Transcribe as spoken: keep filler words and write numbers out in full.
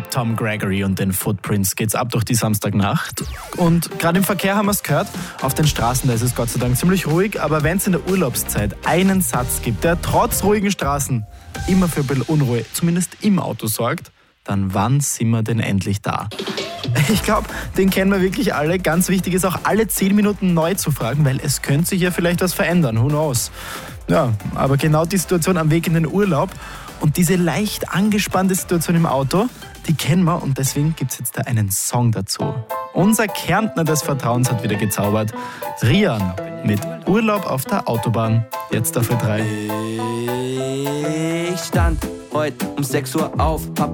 Tom Gregory und den Footprints geht's ab durch die Samstagnacht. Und gerade im Verkehr haben wir es gehört, auf den Straßen, da ist es Gott sei Dank ziemlich ruhig, aber wenn es in der Urlaubszeit einen Satz gibt, der trotz ruhigen Straßen immer für ein bisschen Unruhe, zumindest im Auto sorgt, dann wann sind wir denn endlich da? Ich glaube, den kennen wir wirklich alle. Ganz wichtig ist auch, alle zehn Minuten neu zu fragen, weil es könnte sich ja vielleicht was verändern. Who knows? Ja, aber genau die Situation am Weg in den Urlaub und diese leicht angespannte Situation im Auto, die kennen wir und deswegen gibt es jetzt da einen Song dazu. Unser Kärntner des Vertrauens hat wieder gezaubert. Rian mit Urlaub auf der Autobahn. Jetzt auf Ö drei. Ich stand heute um sechs Uhr auf, hab